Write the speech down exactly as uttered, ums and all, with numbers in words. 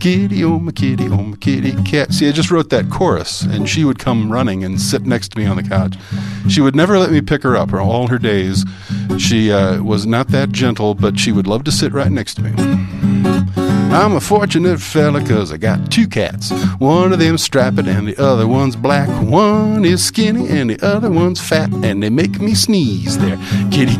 Kitty, oh my kitty, oh my kitty cat. See, I just wrote that chorus, and she would come running and sit next to me on the couch. She would never let me pick her up. All her days, she uh, was not that gentle, but she would love to sit right next to me. I'm a fortunate fella 'cause I got two cats. One of them's strapped and the other one's black. One is skinny and the other one's fat, and they make me sneeze. They're kitty,